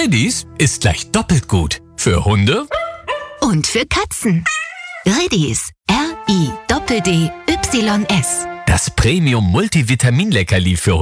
Riddies ist gleich doppelt gut. Für Hunde und für Katzen. Riddies. RIDDYS. das Premium-Multivitamin-Leckerli für